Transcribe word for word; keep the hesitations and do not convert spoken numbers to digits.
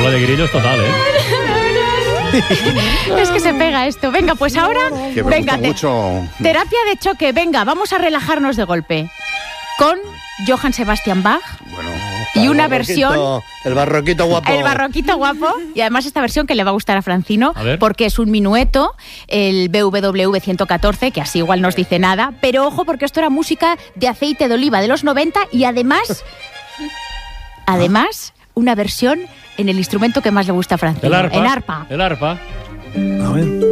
juego de grillos total, ¿eh? Es que se pega esto. Venga, pues ahora, Que me venga, gusta te- mucho. terapia de choque. Venga, vamos a relajarnos de golpe. Con Johann Sebastian Bach Bueno, y El una barroquito- versión... El barroquito guapo. El barroquito guapo, y además esta versión que le va a gustar a Francino, A ver. porque es un minueto, el B W V ciento catorce, que así igual no os dice nada, pero ojo porque esto era música de aceite de oliva de los noventa y además, además, una versión en el instrumento que más le gusta a Francino, El arpa. en arpa. El arpa. A ver.